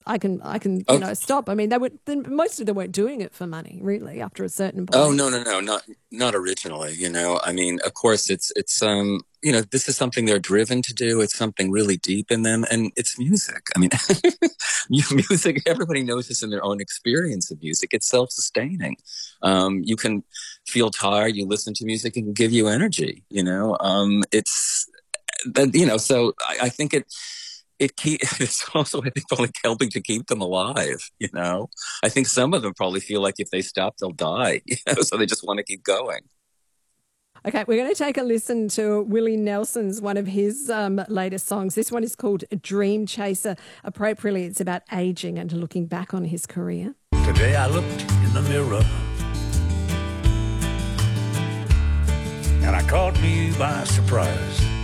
I can stop. I mean, most of them weren't doing it for money, really, after a certain point. Oh, no, not originally. I mean, of course, it's this is something they're driven to do. It's something really deep in them, and it's music. I mean, music. Everybody knows this in their own experience of music. It's self-sustaining. You can feel tired. You listen to music, it can give you energy. It's that. So I think it's also, I think, probably helping to keep them alive. I think some of them probably feel like if they stop, they'll die. So they just want to keep going. Okay, we're going to take a listen to Willie Nelson's one of his latest songs. This one is called Dream Chaser. Appropriately, it's about aging and looking back on his career. Today I looked in the mirror and I caught me by surprise.